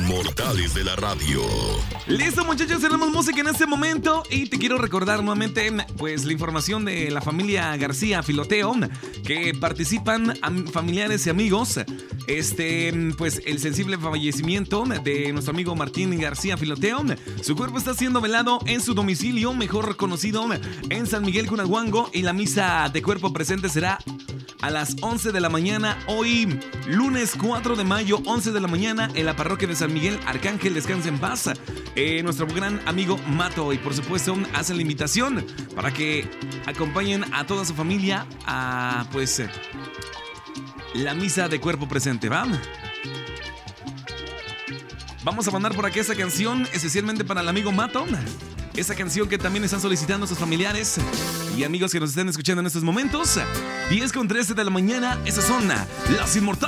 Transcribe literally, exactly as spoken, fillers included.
inmortales de la radio. Listo, muchachos, tenemos música en este momento y te quiero recordar nuevamente pues la información de la familia García Filoteo, que participan familiares y amigos. Este, pues el sensible fallecimiento de nuestro amigo Martín García Filoteo. Su cuerpo está siendo velado en su domicilio, mejor conocido en San Miguel Cunahuango, y la misa de cuerpo presente será a las once de la mañana, hoy lunes cuatro de mayo, once de la mañana, en la parroquia de San Miguel Arcángel. Descansa en paz, eh, nuestro gran amigo Mato, y por supuesto hacen la invitación para que acompañen a toda su familia a pues la misa de cuerpo presente, ¿va? Vamos a mandar por aquí esta canción especialmente para el amigo Mato. Esa canción que también están solicitando sus familiares y amigos que nos estén escuchando en estos momentos. diez con trece de la mañana, esas son las inmortales.